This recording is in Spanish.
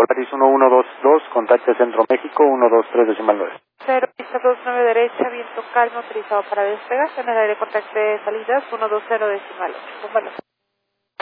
Polaris 1122, contacte Centro México, 123 decimal 9. 029 derecha, viento calmo, autorizado para despegar, en el aire contacte de salidas, 120 decimal 8.